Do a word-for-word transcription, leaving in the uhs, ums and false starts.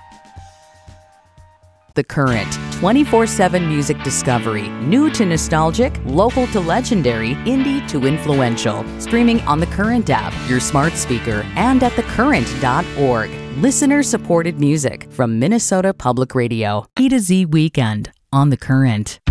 The Current, twenty-four seven music discovery, new to nostalgic, local to legendary, indie to influential. Streaming on the Current app, your smart speaker, and at the current dot org. Listener-supported music from Minnesota Public Radio. A to Z Weekend on The Current.